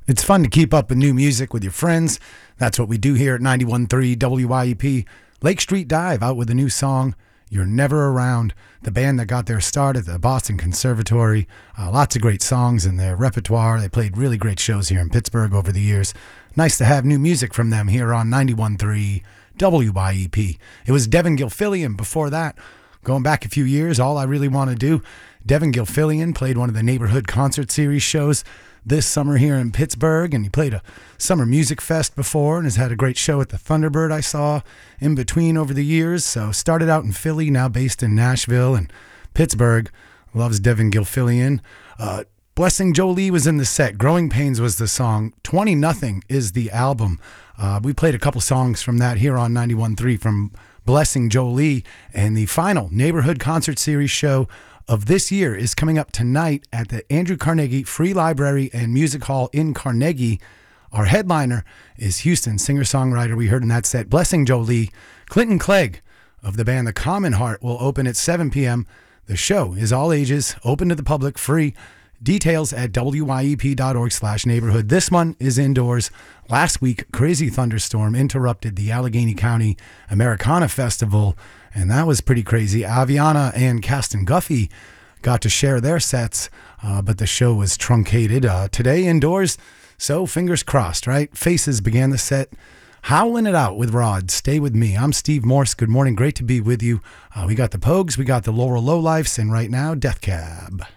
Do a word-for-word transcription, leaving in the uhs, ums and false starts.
It's fun to keep up with new music with your friends. That's what we do here at ninety-one point three W Y E P. Lake Street Dive out with a new song, You're Never Around, the band that got their start at the Boston Conservatory. Uh, lots of great songs in their repertoire. They played really great shows here in Pittsburgh over the years. Nice to have new music from them here on ninety-one point three W Y E P. It was Devin Gilfillian before that. Going back a few years, All I Really Want to Do. Devin Gilfillian played one of the Neighborhood Concert Series shows this summer here in Pittsburgh, and he played a summer music fest before and has had a great show at the Thunderbird I saw in between over the years. So started out in Philly, now based in Nashville and Pittsburgh. Loves Devin Gilfillian. Uh, Blessing Jolie was in the set. Growing Pains was the song. twenty nothing is the album. Uh, we played a couple songs from that here on ninety-one point three from Blessing Jolie, and the final Neighborhood Concert Series show of this year is coming up tonight at the Andrew Carnegie Free Library and Music Hall in Carnegie. Our headliner is Houston singer-songwriter we heard in that set, Blessing Jolie. Clinton Clegg of the band The Common Heart will open at seven p.m. The show is all ages, open to the public, free. Details at W Y E P dot org slash neighborhood. This one is indoors. Last week, crazy thunderstorm interrupted the Allegheny County Americana Festival, and that was pretty crazy. Aviana and Caston Guffey got to share their sets, uh, but the show was truncated. Uh, today, indoors, so fingers crossed, right? Faces began the set. Howling it out with Rod. Stay with me. I'm Steve Morse. Good morning. Great to be with you. Uh, we got the Pogues, we got the Laurel Lowlifes, and right now, Death Cab.